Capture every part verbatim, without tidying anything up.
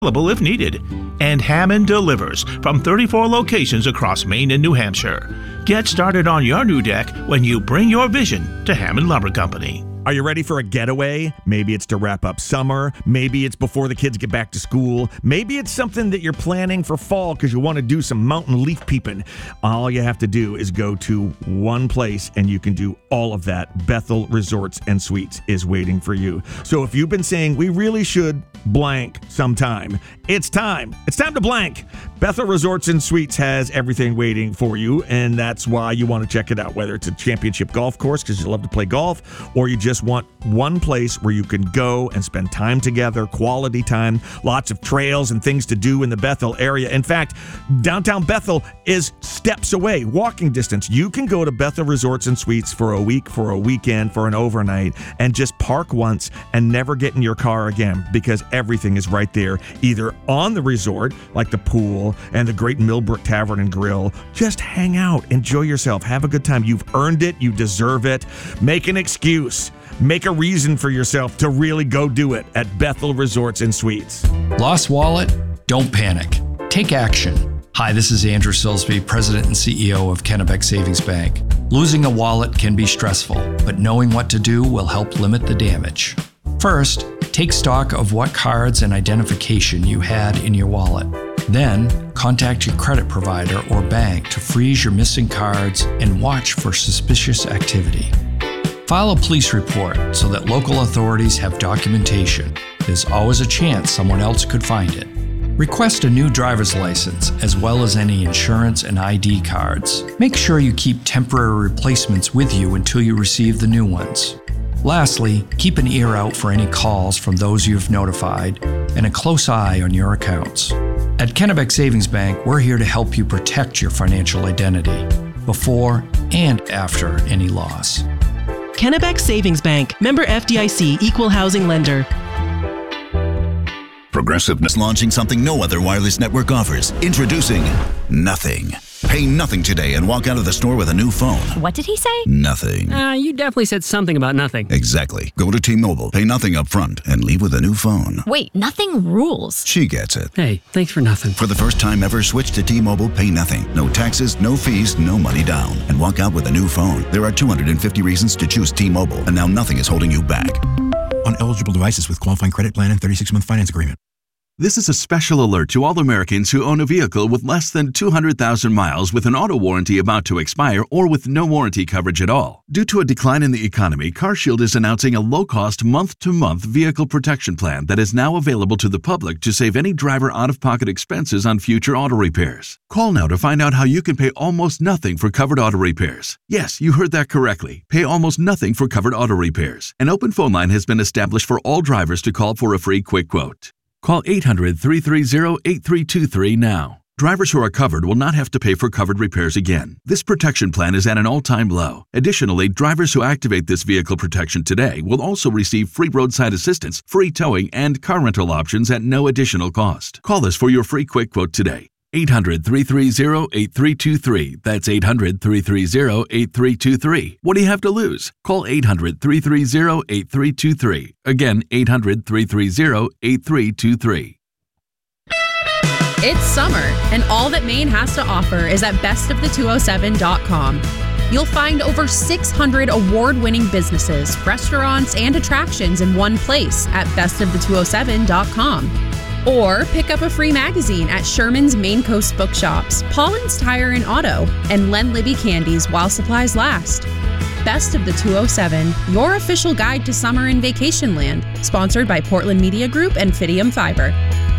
available if needed. And Hammond delivers from thirty-four locations across Maine and New Hampshire. Get started on your new deck when you bring your vision to Hammond Lumber Company. Are you ready for a getaway? Maybe it's to wrap up summer. Maybe it's before the kids get back to school. Maybe it's something that you're planning for fall because you want to do some mountain leaf peeping. All you have to do is go to one place and you can do all of that. Bethel Resorts and Suites is waiting for you. So if you've been saying we really should blank sometime, it's time. It's time to blank. Bethel Resorts and Suites has everything waiting for you, and that's why you want to check it out, whether it's a championship golf course because you love to play golf, or you just want one place where you can go and spend time together, quality time, lots of trails and things to do in the Bethel area. In fact, downtown Bethel is steps away, walking distance. You can go to Bethel Resorts and Suites for a week, for a weekend, for an overnight, and just park once and never get in your car again because everything is right there, either on the resort, like the pool and the great Millbrook Tavern and Grill. Just hang out, enjoy yourself, have a good time. You've earned it, you deserve it. Make an excuse. Make a reason for yourself to really go do it at Bethel Resorts and Suites. Lost wallet? Don't panic. Take action. Hi, this is Andrew Silsby, President and C E O of Kennebec Savings Bank. Losing a wallet can be stressful, but knowing what to do will help limit the damage. First, take stock of what cards and identification you had in your wallet. Then, contact your credit provider or bank to freeze your missing cards and watch for suspicious activity. File a police report so that local authorities have documentation. There's always a chance someone else could find it. Request a new driver's license as well as any insurance and I D cards. Make sure you keep temporary replacements with you until you receive the new ones. Lastly, keep an ear out for any calls from those you've notified and a close eye on your accounts. At Kennebec Savings Bank, we're here to help you protect your financial identity before and after any loss. Kennebec Savings Bank, member F D I C, equal housing lender. Progressive is launching something no other wireless network offers. Introducing Nothing. Pay nothing today and walk out of the store with a new phone. What did he say? Nothing. Uh, you definitely said something about nothing. Exactly. Go to T-Mobile, pay nothing up front, and leave with a new phone. Wait, nothing rules. She gets it. Hey, thanks for nothing. For the first time ever, switch to T-Mobile, pay nothing. No taxes, no fees, no money down. And walk out with a new phone. There are two hundred fifty reasons to choose T-Mobile, and now nothing is holding you back. On eligible devices with qualifying credit plan and thirty-six month finance agreement. This is a special alert to all Americans who own a vehicle with less than two hundred thousand miles with an auto warranty about to expire or with no warranty coverage at all. Due to a decline in the economy, CarShield is announcing a low-cost month-to-month vehicle protection plan that is now available to the public to save any driver out-of-pocket expenses on future auto repairs. Call now to find out how you can pay almost nothing for covered auto repairs. Yes, you heard that correctly. Pay almost nothing for covered auto repairs. An open phone line has been established for all drivers to call for a free quick quote. Call eight hundred, three three zero, eight three two three now. Drivers who are covered will not have to pay for covered repairs again. This protection plan is at an all-time low. Additionally, drivers who activate this vehicle protection today will also receive free roadside assistance, free towing, and car rental options at no additional cost. Call us for your free quick quote today. eight hundred, three three zero, eight three two three. That's eight hundred, three three zero, eight three two three. What do you have to lose? Call eight hundred, three three zero, eight three two three. Again, eight hundred, three three zero, eight three two three. It's summer, and all that Maine has to offer is at best of the two oh seven dot com. You'll find over six hundred award-winning businesses, restaurants, and attractions in one place at best of the two oh seven dot com. Or pick up a free magazine at Sherman's Maine Coast Bookshops, Paulin's Tire and Auto, and Len Libby Candies while supplies last. Best of the two oh seven, your official guide to summer in vacation land. Sponsored by Portland Media Group and Fidium Fiber.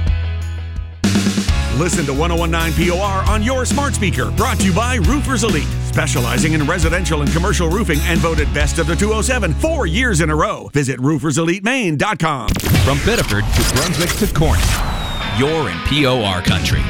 Listen to one oh one point nine P O R on your smart speaker. Brought to you by Roofers Elite, specializing in residential and commercial roofing and voted best of the two oh seven four years in a row. Visit roofers elite maine dot com. From Biddeford to Brunswick to Corning, you're in P O R country.